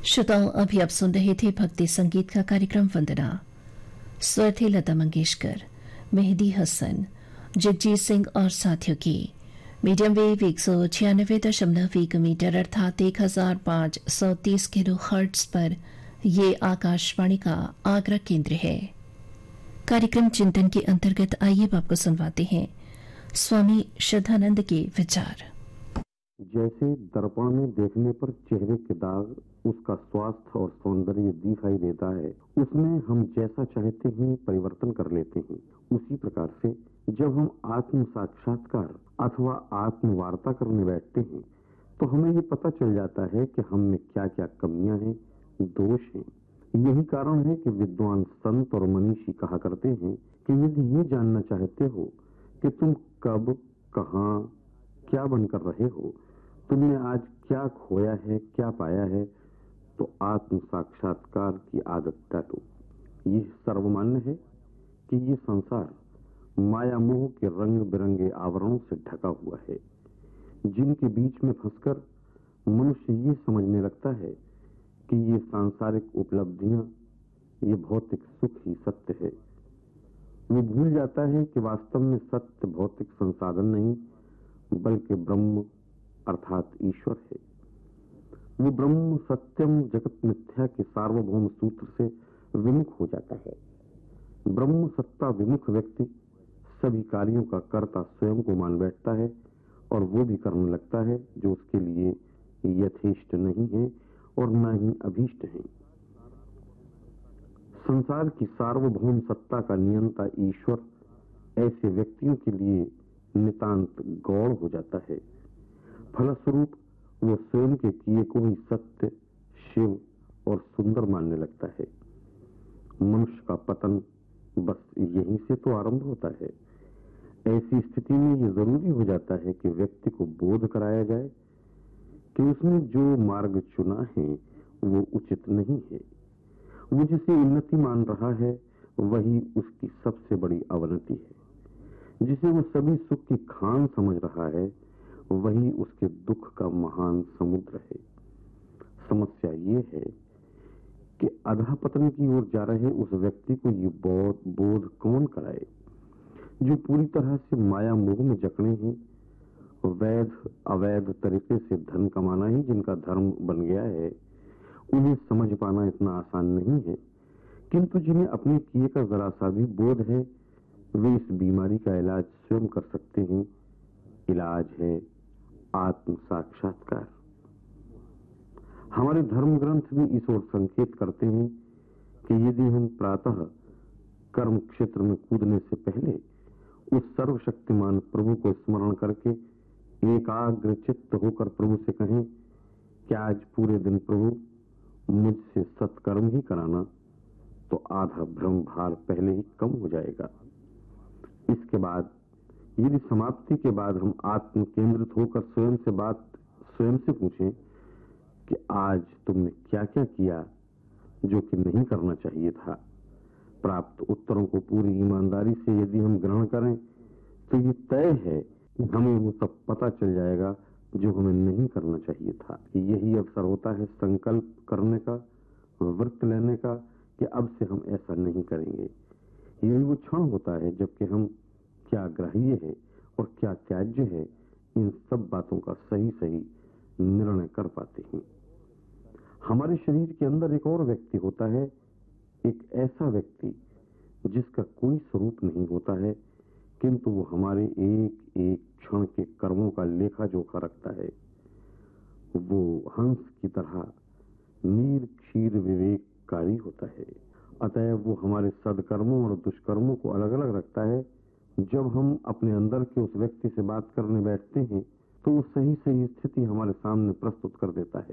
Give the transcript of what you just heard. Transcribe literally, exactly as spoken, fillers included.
श्रोताओं, अभी आप सुन रहे थे भक्ति संगीत का कार्यक्रम वंदना। स्वर थे लता मंगेशकर, मेहदी हसन, जगजीत सिंह और साथियों की। मीडियम वेव एक सौ छियानवे दशमलव एक मीटर अर्थात एक हजार पांच सौ तीस किलो हर्ट्ज पर ये आकाशवाणी का आगरा केंद्र है। कार्यक्रम चिंतन के अंतर्गत आइए आपको सुनवाते हैं स्वामी श्रद्धानंद के विचार। जैसे दर्पण में देखने पर चेहरे के दाग उसका स्वास्थ्य और सौंदर्य दिखाई देता है, उसमें हम जैसा चाहते हैं परिवर्तन कर लेते हैं। उसी प्रकार से जब हम आत्म साक्षात्कार अथवा आत्म वार्ता करने बैठते हैं तो हमें ये पता चल जाता है कि हम में क्या क्या कमियां हैं, दोष हैं। यही कारण है कि विद्वान संत और मनीषी कहा करते हैं कि यदि ये जानना चाहते हो कि तुम कब, कहां, क्या बनकर रहे हो, तुमने आज क्या खोया है, क्या पाया है, तो आत्म साक्षात्कार की आदत डालो। ये सर्वमान्य है कि ये संसार माया मोह के रंग बिरंगे आवरणों से ढका हुआ है, जिनके बीच में फंसकर मनुष्य ये समझने लगता है कि ये सांसारिक उपलब्धियां, ये भौतिक सुख ही सत्य है। वो भूल जाता है कि वास्तव में सत्य भौतिक संसाधन नहीं बल्कि ब्रह्म अर्थात ईश्वर है। वो ब्रह्म सत्यम जगत मिथ्या के सार्वभौम सूत्र से विमुख हो जाता है। ब्रह्म सत्ता विमुख व्यक्ति सभी कार्यों का कर्ता स्वयं को मान बैठता है और वो भी करने लगता है जो उसके लिए यथेष्ट नहीं है और न ही अभीष्ट है। संसार की सार्वभौम सत्ता का नियंता ईश्वर ऐसे व्यक्तियों के लिए नितांत गौण हो जाता है। फलस्वरूप वो स्वयं के किए को ही सत्य, शिव और सुंदर मानने लगता है। मनुष्य का पतन बस यहीं से तो आरंभ होता है। ऐसी स्थिति में ये जरूरी हो जाता है कि व्यक्ति को बोध कराया जाए कि उसने जो मार्ग चुना है वो उचित नहीं है। वो जिसे उन्नति मान रहा है वही उसकी सबसे बड़ी अवनति है। जिसे वो सभी सुख की खान समझ रहा है वही उसके दुख का महान समुद्र है। समस्या ये है कि अधःपतन की ओर जा रहे उस व्यक्ति को ये बोध बोध कौन कराए जो पूरी तरह से माया मोह में जकड़े हैं। वैध अवैध तरीके से धन कमाना ही जिनका धर्म बन गया है, उन्हें समझ पाना इतना आसान नहीं है। किंतु जिन्हें अपने किए का जरा सा भी बोध है वे इस बीमारी का इलाज स्वयं कर सकते हैं। इलाज है आत्म साक्षात्कार। हमारे धर्म ग्रंथ भी इस ओर संकेत करते हैं कि यदि हम प्रातः कर्म क्षेत्र में कूदने से पहले उस सर्वशक्तिमान प्रभु को स्मरण करके एकाग्र चित्त होकर प्रभु से कहें कि आज पूरे दिन प्रभु मुझसे सत्कर्म ही कराना, तो आधा भ्रम भार पहले ही कम हो जाएगा। इसके बाद यदि समाप्ति के बाद हम आत्म केंद्रित होकर स्वयं से बात स्वयं से पूछें कि आज तुमने क्या क्या किया जो कि नहीं करना चाहिए था, प्राप्त उत्तरों को पूरी ईमानदारी से यदि हम ग्रहण करें तो ये तय है कि हमें वो सब पता चल जाएगा जो हमें नहीं करना चाहिए था। यही अवसर होता है संकल्प करने का, व्रत लेने का कि अब से हम ऐसा नहीं करेंगे। यही वो क्षण होता है जबकि हम क्या ग्राह्य है और क्या त्याज्य है इन सब बातों का सही सही निर्णय कर पाते हैं। हमारे शरीर के अंदर एक और व्यक्ति होता है, एक ऐसा व्यक्ति जिसका कोई स्वरूप नहीं होता है किंतु वो हमारे एक एक क्षण के कर्मों का लेखा जोखा रखता है। वो हंस की तरह नीर क्षीर विवेककारी होता है। अतएव वो हमारे सदकर्मों और दुष्कर्मों को अलग अलग रखता है। जब हम अपने अंदर के उस व्यक्ति से बात करने बैठते हैं तो वो सही सही स्थिति हमारे सामने प्रस्तुत कर देता है।